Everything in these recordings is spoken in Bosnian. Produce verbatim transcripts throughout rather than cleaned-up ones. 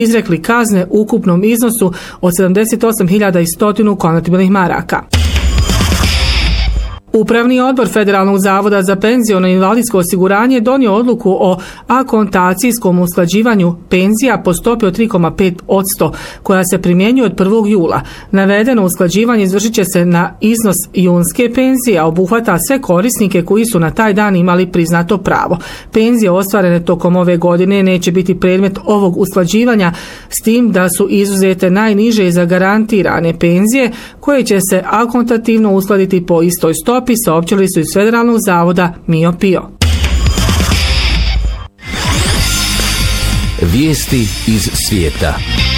izrekli kazne u ukupnom iznosu od sedamdeset osam hiljada sto konvertibilnih maraka. Upravni odbor Federalnog zavoda za penziono i invalidsko osiguranje donio odluku o akontacijskom usklađivanju penzija po stopi od tri zarez pet posto koja se primjenjuje od prvog jula. Navedeno usklađivanje izvršit će se na iznos junske penzije, a obuhvata sve korisnike koji su na taj dan imali priznato pravo. Penzije ostvarene tokom ove godine neće biti predmet ovog usklađivanja, s tim da su izuzete najniže i zagarantirane penzije koje će se akontativno uskladiti po istoj stopi, saopćili su iz Federalnog zavoda Mio Pio. Vijesti iz svijeta.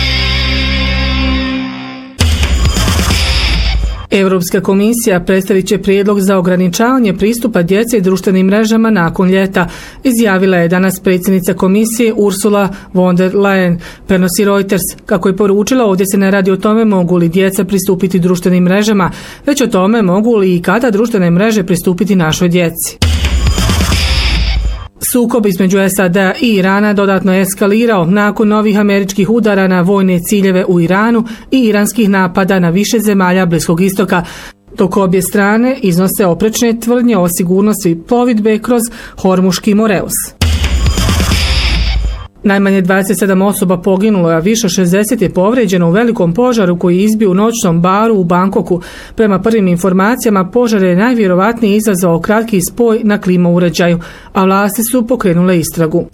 Europska komisija predstavit će prijedlog za ograničavanje pristupa djece i društvenim mrežama nakon ljeta, izjavila je danas predsjednica komisije Ursula von der Leyen. Prenosi Reuters. Kako je poručila, ovdje se ne radi o tome mogu li djeca pristupiti društvenim mrežama, već o tome mogu li i kada društvene mreže pristupiti našoj djeci. Sukob između S A D-a i Irana dodatno je eskalirao nakon novih američkih udara na vojne ciljeve u Iranu i iranskih napada na više zemalja Bliskog istoka, dok obje strane iznose oprečne tvrdnje o sigurnosti plovidbe kroz Hormuški moreus. Najmanje dvadeset sedam osoba poginulo, a više šezdeset je povrijeđeno u velikom požaru koji je izbio u noćnom baru u Bangkoku. Prema prvim informacijama, požar je najvjerovatnije izazvao kratki spoj na klima uređaju, a vlasti su pokrenule istragu.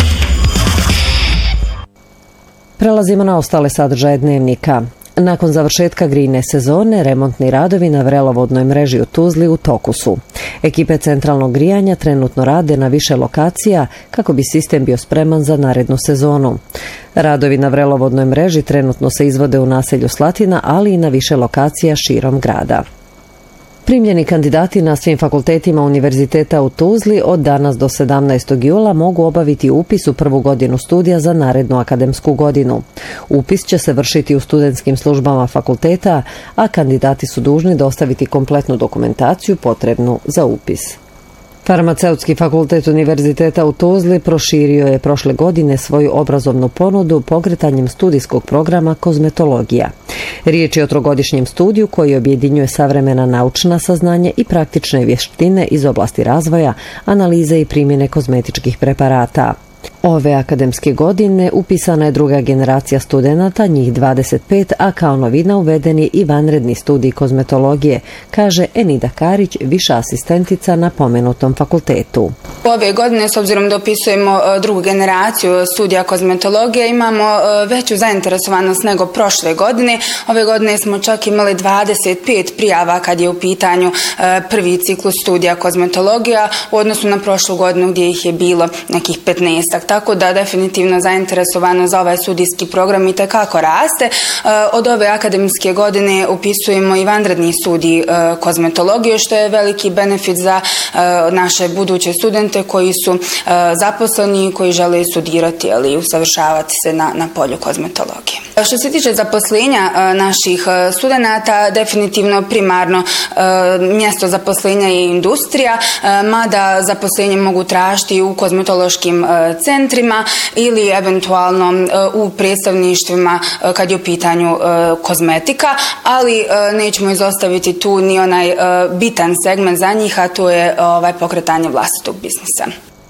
Prelazimo na ostale sadržaje dnevnika. Nakon završetka grejne sezone, remontni radovi na vrelovodnoj mreži u Tuzli u toku su. Ekipe centralnog grijanja trenutno rade na više lokacija kako bi sistem bio spreman za narednu sezonu. Radovi na vrelovodnoj mreži trenutno se izvode u naselju Slatina, ali i na više lokacija širom grada. Primljeni kandidati na svim fakultetima Univerziteta u Tuzli od danas do sedamnaestog jula mogu obaviti upis u prvu godinu studija za narednu akademsku godinu. Upis će se vršiti u studentskim službama fakulteta, a kandidati su dužni dostaviti kompletnu dokumentaciju potrebnu za upis. Farmaceutski fakultet Univerziteta u Tuzli proširio je prošle godine svoju obrazovnu ponudu pokretanjem studijskog programa kozmetologija. Riječ je o trogodišnjem studiju koji objedinjuje savremena naučna saznanja i praktične vještine iz oblasti razvoja, analize i primjene kozmetičkih preparata. Ove akademske godine upisana je druga generacija studenata, njih dvadeset pet, a kao novina uveden je i vanredni studij kozmetologije, kaže Enida Karić, viša asistentica na pomenutom fakultetu. Ove godine, s obzirom da upisujemo drugu generaciju studija kozmetologije, imamo veću zainteresovanost nego prošle godine. Ove godine smo čak imali dvadeset pet prijava kad je u pitanju prvi ciklus studija kozmetologija u odnosu na prošlu godinu gdje ih je bilo nekih petnaest. Tako da definitivno zainteresovano za ovaj studijski program i tekako raste. Od ove akademske godine upisujemo i vanredni studij kozmetologije, što je veliki benefit za naše buduće studente koji su zaposleni i koji žele studirati ali i usavršavati se na, na polju kozmetologije. Što se tiče zaposlenja naših studenata, definitivno primarno mjesto zaposlenja je industrija, mada zaposlenje mogu tražiti u kozmetološkim centrima ili eventualno u predstavništvima kad je u pitanju kozmetika, ali nećemo izostaviti tu ni onaj bitan segment za njih, a to je ovaj pokretanje vlastitog biznisa.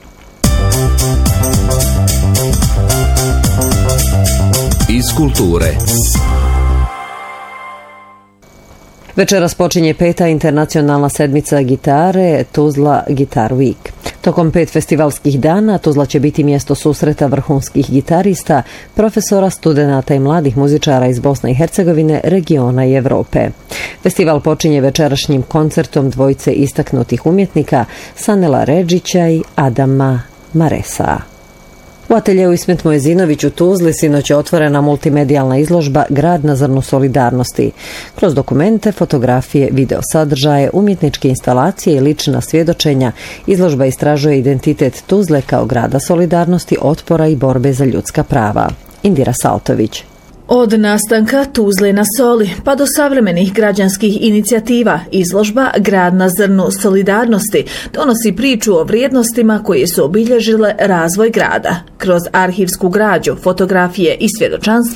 Iz kulture. Večeras počinje peta internacionalna sedmica gitare Tuzla Guitar Week. Tokom pet festivalskih dana Tuzla će biti mjesto susreta vrhunskih gitarista, profesora, studenata i mladih muzičara iz Bosne i Hercegovine, regiona i Europe. Festival počinje večerašnjim koncertom dvojice istaknutih umjetnika Sanela Redžića i Adama Maresa. U ateljeu Ismet Mojezinović u Tuzli sinoć je otvorena multimedijalna izložba Grad na zrnu solidarnosti. Kroz dokumente, fotografije, video sadržaje, umjetničke instalacije i lična svjedočenja, izložba istražuje identitet Tuzle kao grada solidarnosti, otpora i borbe za ljudska prava. Indira Saltović. Od nastanka Tuzle na soli pa do savremenih građanskih inicijativa, izložba Grad na zrnu solidarnosti donosi priču o vrijednostima koje su obilježile razvoj grada. Kroz arhivsku građu, fotografije i svjedočanstva